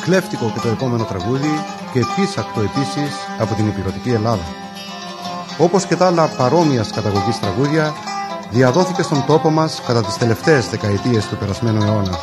Κλέφτικο και το επόμενο τραγούδι και πίσακτο επίσης από την ηπειρωτική Ελλάδα. Όπως και τα άλλα παρόμοιας καταγωγής τραγούδια, διαδόθηκε στον τόπο μας κατά τις τελευταίες δεκαετίες του περασμένου αιώνα.